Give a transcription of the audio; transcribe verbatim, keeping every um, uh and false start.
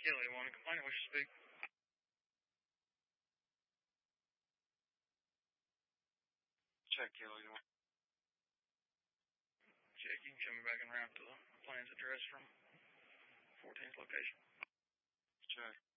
Kilo, you want to complain or wish to speak? Check, Kilo, you want Check, you can show me back en route to the Plains address from fourteenth location. Check.